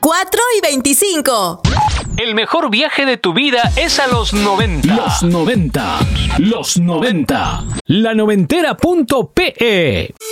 24 y 25. El mejor viaje de tu vida es a los 90. Los 90. La noventera.pe